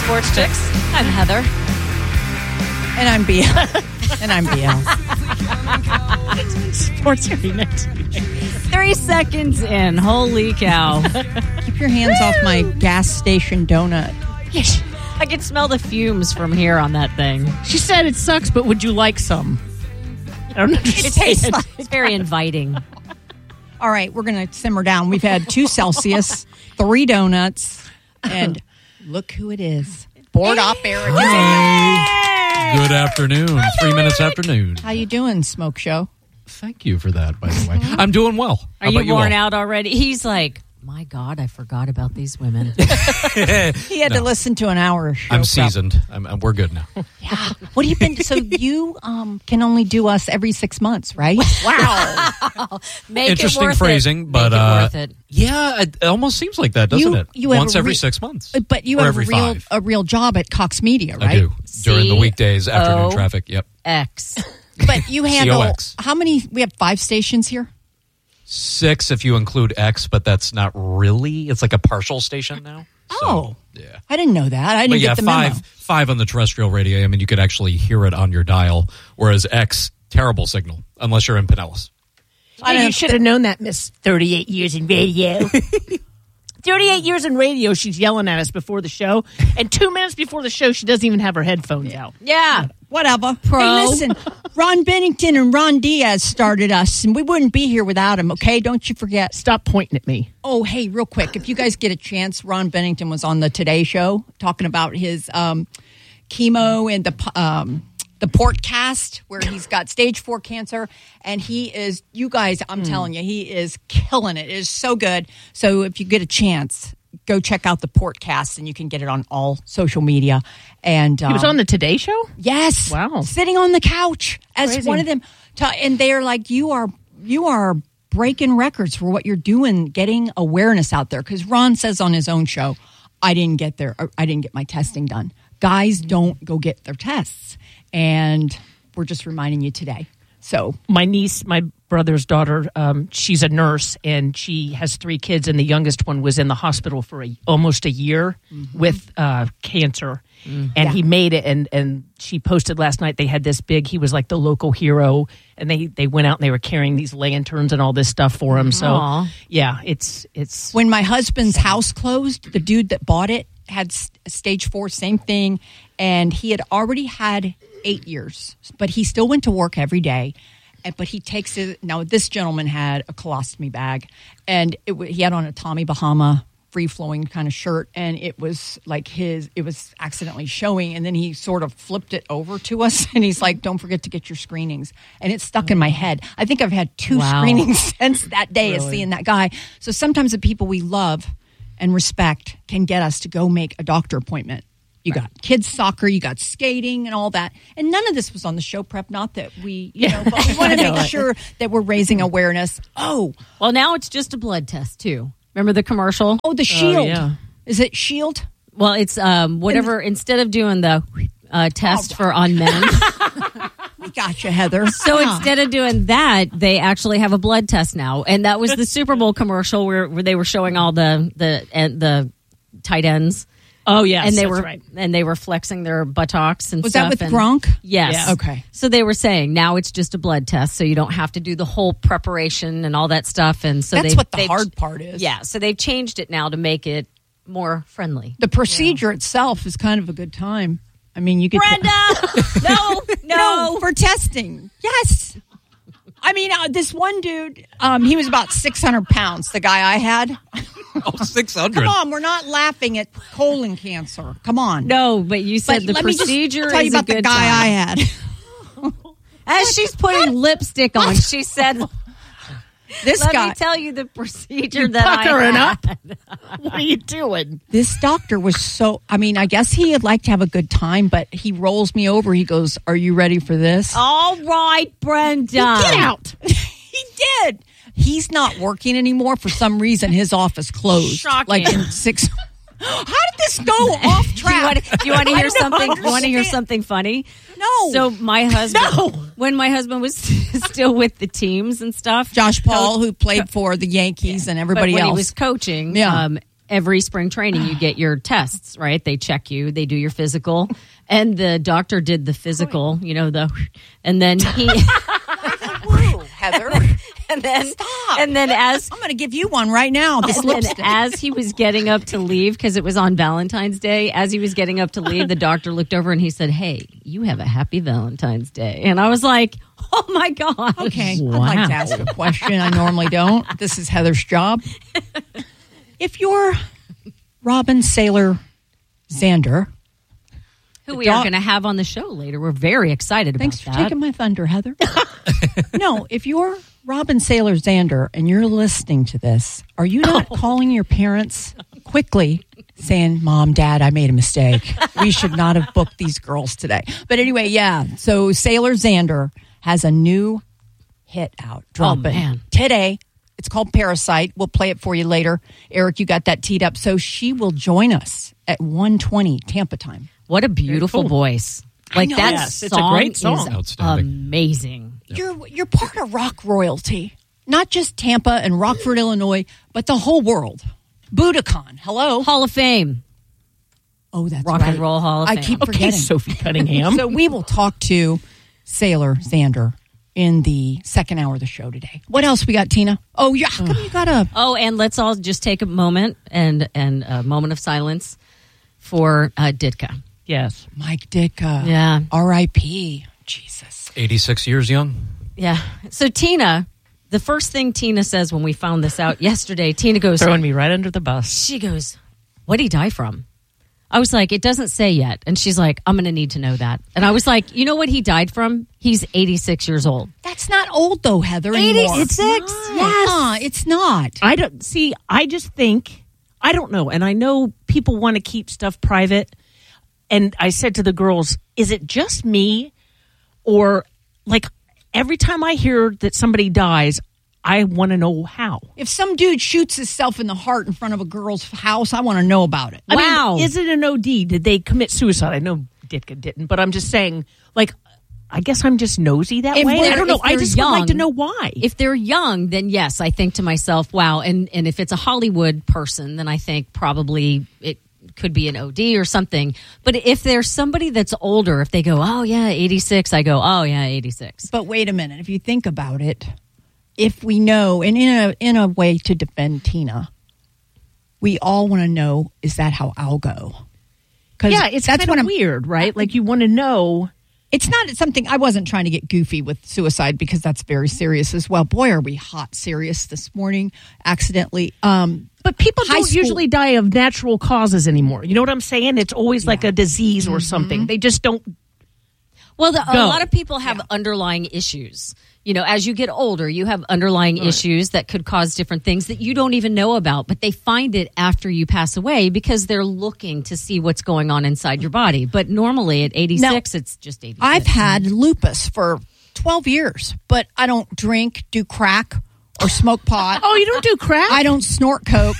Sports Chicks. I'm Heather. And I'm BL. And I'm BL. Sports Arena. 3 seconds in. Holy cow. Keep your hands off my gas station donut. I can smell the fumes from here on that thing. She said it sucks, but would you like some? I don't understand. It's very inviting. All right, we're going to simmer down. We've had 2 Celsius, 3 donuts, and look who it is. Board Op Eric. Good afternoon. 3 minutes after noon. How you doing, Smoke Show? Thank you for that, by the way. I'm doing well. How Are about you worn all? out already? He's like, my God, I forgot about these women. He had to listen to an hour show. I'm seasoned. We're good now. Yeah. What have you been? So you can only do us every 6 months, right? Wow. Make Interesting it worth phrasing, it. but Make it worth it. yeah, it almost seems like that, doesn't it? You have Once a every 6 months. But you or have every 5. a real job at Cox Media, right? I do. During the weekdays, afternoon C-O- traffic. Yep. X. But you handle COX. how many? We have 5 stations here. 6 if you include X, but that's not really. It's like a partial station now. Oh. Yeah. I didn't know that. I didn't But yeah, get the memo. five on the terrestrial radio. I mean, you could actually hear it on your dial, whereas X, terrible signal, unless you're in Pinellas. You should have known that, Miss 38 years in radio. 38 years in radio, she's yelling at us before the show. And 2 minutes before the show, she doesn't even have her headphones out. Yeah. Whatever. Pro. Hey, listen, Ron Bennington and Ron Diaz started us, and we wouldn't be here without him, okay? Don't you forget. Stop pointing at me. Oh, hey, real quick, if you guys get a chance, Ron Bennington was on the Today Show talking about his chemo and the Portcast, where he's got stage 4 cancer, and he is, you guys, I'm telling you, he is killing it. It is so good. So if you get a chance, go check out the Portcast, and you can get it on all social media. And He was on the Today Show? yes, Wow. sitting on the couch as Crazy. one of them, and they're like, you are breaking records for what you're doing, getting awareness out there. Because Ron says on his own show, I didn't get my testing done. Guys don't go get their tests. And we're just reminding you today. So My niece, my brother's daughter, she's a nurse, and she has 3 kids, and the youngest one was in the hospital for almost a year with cancer. And he made it, and she posted last night, they had this big, he was like the local hero, and they went out and they were carrying these lanterns and all this stuff for him. So, Aw. yeah, it's when my husband's house closed, the dude that bought it had stage 4, same thing. And he had already had 8 years, but he still went to work every day. But he takes it. Now, this gentleman had a colostomy bag, and he had on a Tommy Bahama free-flowing kind of shirt, and it was like it was accidentally showing, and then he sort of flipped it over to us, and he's like, don't forget to get your screenings. And it stuck in my head. I think I've had 2 screenings since that day of seeing that guy. So sometimes the people we love and respect can get us to go make a doctor appointment. You got kids soccer, you got skating and all that. And none of this was on the show prep. Not that but we want to make sure that we're raising awareness. Oh, Well, now it's just a blood test, too. Remember the commercial? the Shield. yeah. Is it Shield? Well, it's whatever. Instead of doing the test for on men. We got you, Heather. So instead of doing that, they actually have a blood test now. And that was the Super Bowl commercial where they were showing all the tight ends. oh, yes, And they right. were flexing their buttocks and Was stuff. that with and, Gronk? Yes. Yeah. Okay. So they were saying now it's just a blood test, so you don't have to do the whole preparation and all that stuff. And so That's what the hard part is. Yeah. So they've changed it now to make it more friendly. The procedure itself is kind of a good time. I mean, you get Brenda, no. for testing. Yes. I mean, this one dude, he was about 600 pounds, the guy I had. Oh, 600. Come on, we're not laughing at colon cancer. Come on. No, but you said But the let me just procedure tell you is a about the good guy time. I had. As she's putting lipstick on, she said, This let guy, me tell you the procedure that I puckering had. up. What are you doing? this doctor was so, I mean, I guess he'd like to have a good time, but he rolls me over. He goes, are you ready for this? All right, Brenda. Get out. He did. He's not working anymore for some reason. His office closed. Shocking. Like in 6. How did this go off track? Do you want to hear I don't something? You want to hear understand. something funny? No. So my husband, when my husband was still with the teams and stuff, Josh Paul, who played for the Yankees and everybody but when else. he was coaching, Yeah. every spring training you get your tests, right? They check you, they do your physical, and the doctor did the physical, and then he Woo, Heather. and then Stop. and then as I'm going to give you one right now. This and then lipstick. as he was getting up to leave, because it was on Valentine's Day, as he was getting up to leave, the doctor looked over and he said, "Hey, you have a happy Valentine's Day." And I was like, "Oh my God." Okay, Wow. I'd like to ask a question. I normally don't. This is Heather's job. If you're Robin Sailor Xander, Who we are going to have on the show later. We're very excited about thanks for that. taking my thunder, Heather. No, if you're Robin Sailor Xander and you're listening to this, are you not calling your parents quickly saying, "Mom, Dad, I made a mistake. We should not have booked these girls today." But anyway, yeah. So Sailor Xander has a new hit out dropping man. today. It's called Parasite. We'll play it for you later. Eric, you got that teed up. So she will join us at 1:20 Tampa time. What a beautiful cool. voice. Like know. that Yes, song, it's a great song. is Outstanding. amazing. You're part of rock royalty, not just Tampa and Rockford, Illinois, but the whole world. Budokan, hello. Hall of Fame. Oh, that's Rock right. and Roll Hall of I Fame. keep Okay, forgetting. Sophie Cunningham. So we will talk to Sailor Xander in the second hour of the show today. What else we got, Tina? Oh, yeah. How come you got a... Oh, and let's all just take a moment and a moment of silence for Ditka. Yes. Mike Ditka. Yeah. R.I.P. Jesus. 86 years young. Yeah. So Tina, the first thing Tina says when we found this out yesterday, Tina goes, Throwing me right under the bus. she goes, "What did he die from?" I was like, "It doesn't say yet." And she's like, "I'm going to need to know that." And I was like, "You know what he died from? He's 86 years old." That's not old, though, Heather, anymore. 86? Yes. It's not. I don't see. I just think I don't know, and I know people want to keep stuff private. And I said to the girls, "Is it just me, or like every time I hear that somebody dies, I want to know how?" If some dude shoots himself in the heart in front of a girl's house, I want to know about it. I Wow. mean, is it an OD? Did they commit suicide? I know Ditka didn't, but I'm just saying, like, I guess I'm just nosy that If way. they're- I don't know. if I they're just would like to young- know why. If they're young, then yes, I think to myself, wow. And if it's a Hollywood person, then I think probably it could be an OD or something. But if there's somebody that's older, if they go, "Oh yeah, 86," I go, "Oh yeah, 86." But wait a minute. If you think about it, if we know, and in a way to defend Tina, we all want to know, is that how I'll go? Because Yeah, it's that's kind of what weird, right? Like you want to know. It's not something. I wasn't trying to get goofy with suicide because that's very serious as well. Boy, are we hot serious this morning? Accidentally. But people High don't school- usually die of natural causes anymore. You know what I'm saying? It's always like a disease or something. They just don't. Well, a Go. lot of people have underlying issues. You know, as you get older, you have underlying issues that could cause different things that you don't even know about, but they find it after you pass away because they're looking to see what's going on inside your body. But normally at 86, it's just 86. I've had lupus for 12 years, but I don't drink, do crack, or smoke pot. Oh, you don't do crack? I don't snort coke.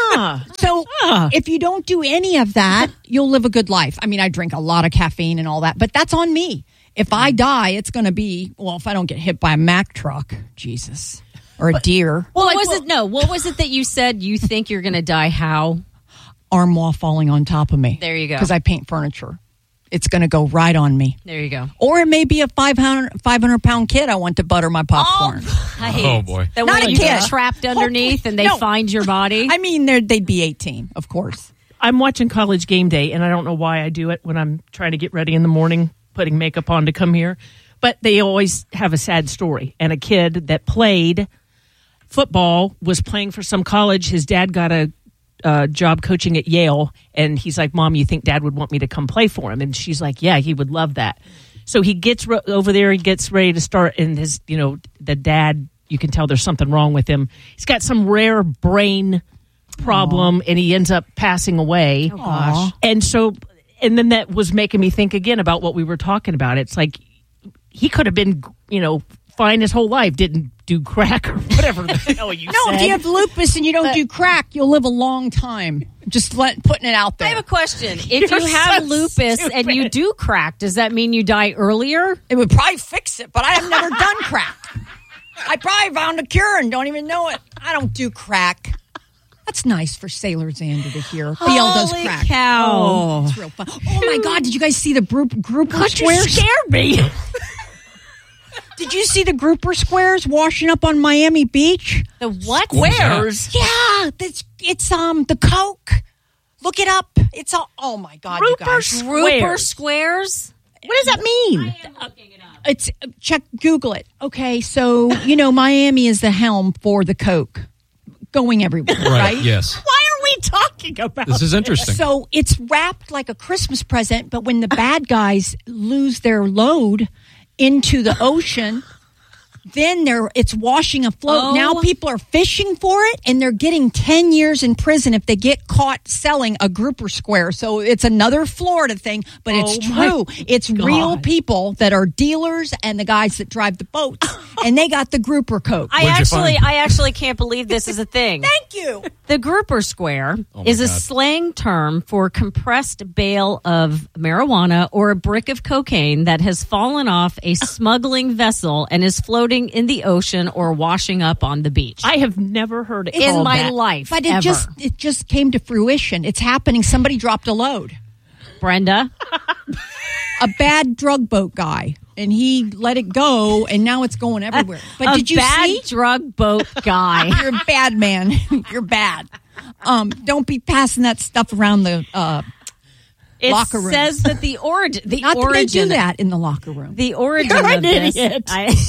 So if you don't do any of that, you'll live a good life. I mean, I drink a lot of caffeine and all that, but that's on me. If I die, it's going to be, well, if I don't get hit by a Mack truck, Jesus, or a deer, What was it that you said you think you're going to die how? arm wall falling on top of me. There you go. Because I paint furniture. It's going to go right on me. There you go. Or it may be a 500-pound kid I want to butter my popcorn. Oh, boy. That Not way a you kid. get trapped underneath and they No. find your body. I mean, they'd be 18, of course. I'm watching College Game Day, and I don't know why I do it when I'm trying to get ready in the morning, putting makeup on to come here. But they always have a sad story. And a kid that played football was playing for some college. His dad got a job coaching at Yale, and he's like, "Mom, you think Dad would want me to come play for him?" And she's like, "Yeah, he would love that." So he gets over there, he gets ready to start, and his, the dad, you can tell there's something wrong with him. He's got some rare brain problem, and he ends up passing away. Oh, gosh. And so, and then that was making me think again about what we were talking about. It's like he could have been, fine his whole life, didn't do crack or whatever the hell you No, said. if you have lupus and you don't do crack, you'll live a long time. Just putting it out I there. have a question. If You're you have so lupus and you stupid. do crack, does that mean you die earlier? It would probably fix it, but I have never done crack. I probably found a cure and don't even know it. I don't do crack. That's nice for Sailor Xander to hear. BL does Holy crack. cow. Oh, it's real fun. Oh my God! Did you guys see the grouper God, you squares? scared me. Did you see the grouper squares washing up on Miami Beach? The what? Squares? Yeah, it's the Coke. Look it up. It's all. Oh my God, you Grouper guys! Grouper squares? What does that mean? It's Google it. Okay, so Miami is the helm for the Coke, going everywhere, right? Yes. Why are we talking about This is interesting. So it's wrapped like a Christmas present, but when the bad guys lose their load into the ocean, then it's washing afloat. Oh. Now people are fishing for it, and they're getting 10 years in prison if they get caught selling a grouper square. So it's another Florida thing, but it's true. It's real people that are dealers and the guys that drive the boats, and they got the grouper Coke. I actually can't believe this is a thing. Thank you. The grouper square is a slang term for compressed bale of marijuana or a brick of cocaine that has fallen off a smuggling vessel and is floating in the ocean or washing up on the beach. I have never heard it in called my that. life, But ever. it just came to fruition. It's happening. Somebody dropped a load. Brenda, A bad drug boat guy, and he let it go, and now it's going everywhere. But did you bad see? drug boat guy? You're a bad man. You're bad. Don't be passing that stuff around the It locker room. says that the origin. Not that they do that in the locker room. The origin You're of an this. idiot.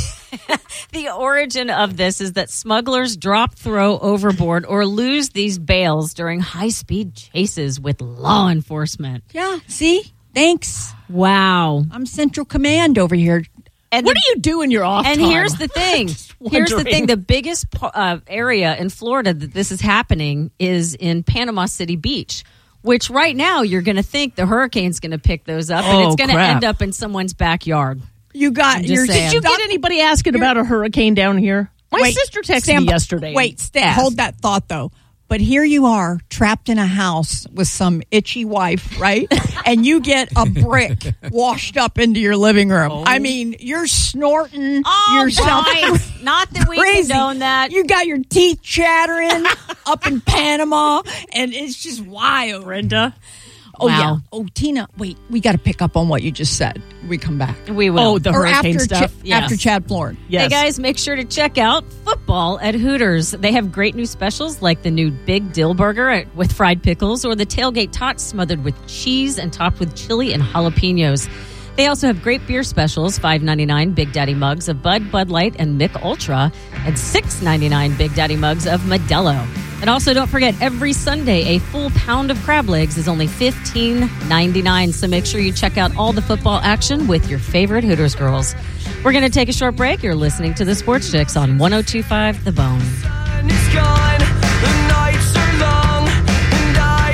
The origin of this is that smugglers drop, throw overboard, or lose these bales during high-speed chases with law enforcement. Yeah. See? Thanks. Wow. I'm Central Command over here. And What do you do in your off And time? here's the thing. Here's the thing. The biggest area in Florida that this is happening is in Panama City Beach, which right now you're going to think the hurricane's going to pick those up, and it's going to crap. end up in someone's backyard. You got I'm just your. saying. Did you get anybody asking about a hurricane down here? My Wait, sister texted stand me by- yesterday. Wait, Asked. hold that thought though. But here you are, trapped in a house with some itchy wife, right? And you get a brick washed up into your living room. I mean, you're snorting yourself. Right. Not that we Crazy. condone that. You got your teeth chattering up in Panama, and it's just wild. Brenda. Oh, Wow. yeah. Oh, Tina, wait, we got to pick up on what you just said. We come back. We will. Oh, the Or hurricane after, stuff. after Chad Florin. Yes. Hey guys, make sure to check out football at Hooters. They have great new specials like the new Big Dill Burger with fried pickles or the tailgate tots smothered with cheese and topped with chili and jalapenos. They also have great beer specials, $5.99 Big Daddy mugs of Bud Light, and Mick Ultra, and $6.99 Big Daddy mugs of Modelo. And also, don't forget, every Sunday, a full pound of crab legs is only $15.99. So make sure you check out all the football action with your favorite Hooters girls. We're going to take a short break. You're listening to the Sports Chicks on 102.5 The Bone. It's gone, the nights are long, and I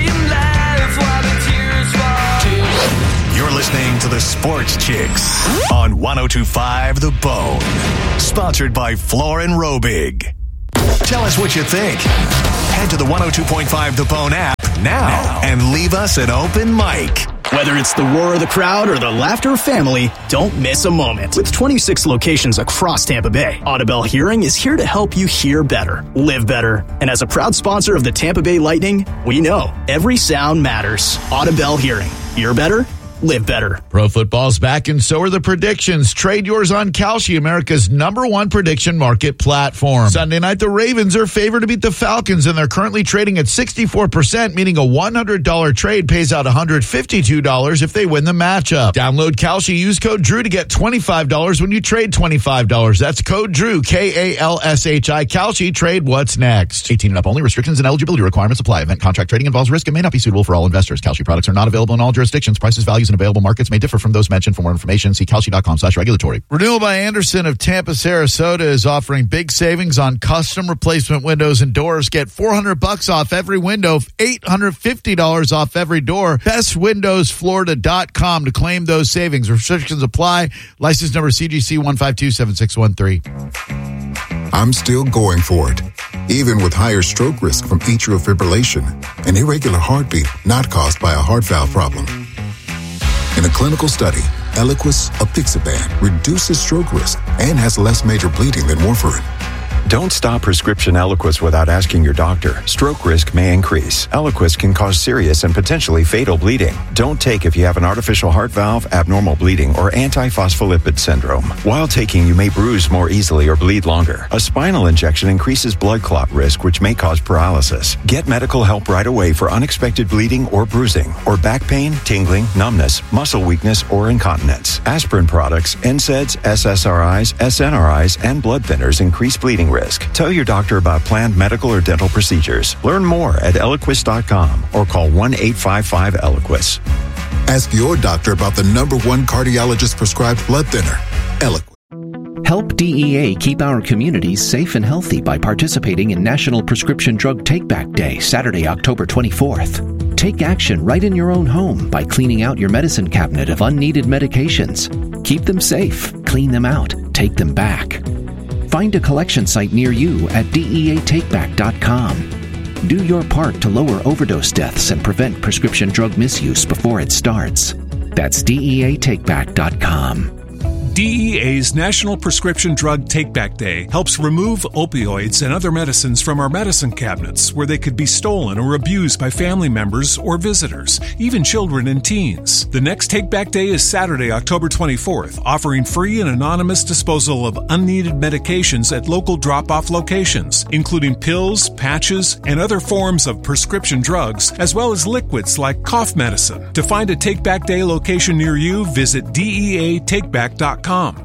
am left while the tears fall. You're listening to the Sports Chicks on 102.5 The Bone. Sponsored by Florin Robig. Tell us what you think. Head to the 102.5 The Bone app now and leave us an open mic. Whether it's the roar of the crowd or the laughter of family, don't miss a moment. With 26 locations across Tampa Bay, Audibel Hearing is here to help you hear better, live better. And as a proud sponsor of the Tampa Bay Lightning, we know every sound matters. Audibel Hearing. Hear better, live better. Pro football's back, and so are the predictions. Trade yours on Kalshi, America's #1 prediction market platform. Sunday night, the Ravens are favored to beat the Falcons, and they're currently trading at 64%, meaning a $100 trade pays out $152 if they win the matchup. Download Kalshi, use code DREW to get $25 when you trade $25. That's code DREW, KALSHI. Kalshi, trade what's next. 18 and up only. Restrictions and eligibility requirements apply. Event contract trading involves risk and may not be suitable for all investors. Kalshi products are not available in all jurisdictions. Prices, values, and available markets may differ from those mentioned. For more information, see Kalshi.com/regulatory. Renewal by Anderson of Tampa, Sarasota is offering big savings on custom replacement windows and doors. Get $400 off every window, $850 off every door. BestWindowsFlorida.com to claim those savings. Restrictions apply. License number CGC 1527613. I'm still going for it, even with higher stroke risk from atrial fibrillation, an irregular heartbeat not caused by a heart valve problem. In a clinical study, Eliquis apixaban reduces stroke risk and has less major bleeding than warfarin. Don't stop prescription Eliquis without asking your doctor. Stroke risk may increase. Eliquis can cause serious and potentially fatal bleeding. Don't take if you have an artificial heart valve, abnormal bleeding, or antiphospholipid syndrome. While taking, you may bruise more easily or bleed longer. A spinal injection increases blood clot risk, which may cause paralysis. Get medical help right away for unexpected bleeding or bruising, or back pain, tingling, numbness, muscle weakness, or incontinence. Aspirin products, NSAIDs, SSRIs, SNRIs, and blood thinners increase bleeding risk. Tell your doctor about planned medical or dental procedures. Learn more at Eliquis.com or call 1-855-ELIQUIS. Ask your doctor about the #1 cardiologist prescribed blood thinner, Eliquis. Help DEA keep our communities safe and healthy by participating in National Prescription Drug Take-Back Day, Saturday, October 24th. Take action right in your own home by cleaning out your medicine cabinet of unneeded medications. Keep them safe, clean them out, take them back. Find a collection site near you at DEATakeback.com. Do your part to lower overdose deaths and prevent prescription drug misuse before it starts. That's DEATakeback.com. DEA's National Prescription Drug Take-Back Day helps remove opioids and other medicines from our medicine cabinets where they could be stolen or abused by family members or visitors, even children and teens. The next Take-Back Day is Saturday, October 24th, offering free and anonymous disposal of unneeded medications at local drop-off locations, including pills, patches, and other forms of prescription drugs, as well as liquids like cough medicine. To find a Take-Back Day location near you, visit DEATakeback.com.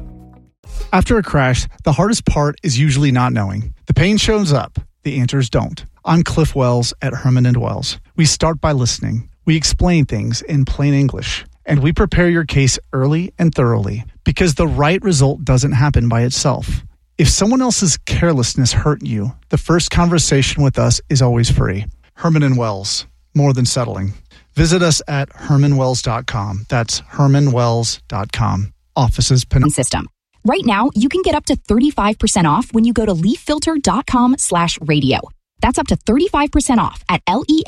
After a crash, the hardest part is usually not knowing. The pain shows up, the answers don't. I'm Cliff Wells at Herman & Wells. We start by listening. We explain things in plain English. And we prepare your case early and thoroughly, because the right result doesn't happen by itself. If someone else's carelessness hurt you, the first conversation with us is always free. Herman & Wells, more than settling. Visit us at hermanwells.com. That's hermanwells.com. Offices system. Right now, you can get up to 35% off when you go to leaffilter.com/radio. That's up to 35% off at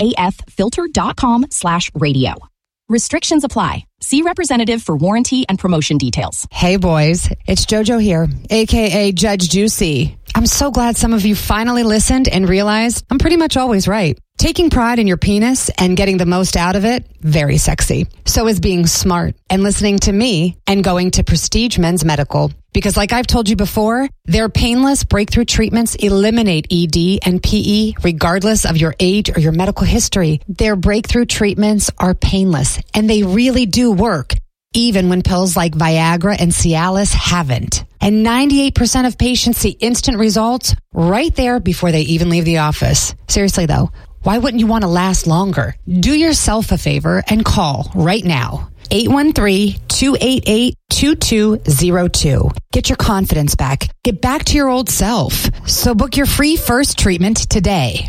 leaffilter.com/radio. Restrictions apply. See representative for warranty and promotion details. Hey boys, it's JoJo here, aka Judge Juicy. I'm so glad some of you finally listened and realized I'm pretty much always right. Taking pride in your penis and getting the most out of it, very sexy. So is being smart and listening to me and going to Prestige Men's Medical. Because like I've told you before, their painless breakthrough treatments eliminate ED and PE regardless of your age or your medical history. Their breakthrough treatments are painless and they really do work, even when pills like Viagra and Cialis haven't. And 98% of patients see instant results right there before they even leave the office. Seriously though, why wouldn't you want to last longer? Do yourself a favor and call right now. 813-288-2202. Get your confidence back. Get back to your old self. So book your free first treatment today.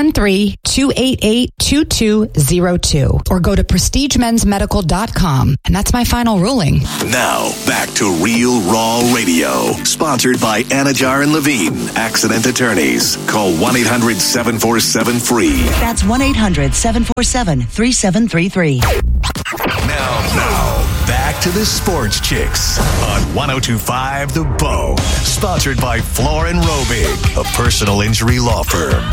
813-288-2202. Or go to prestigemensmedical.com. And that's my final ruling. Now, back to Real Raw Radio. Sponsored by Anajar and Levine. Accident attorneys. Call 1-800-747-FREE. That's 1-800-747-3733. Now, back to the Sports Chicks on 102.5 The Bone. Sponsored by Floor & Robig, a personal injury law firm.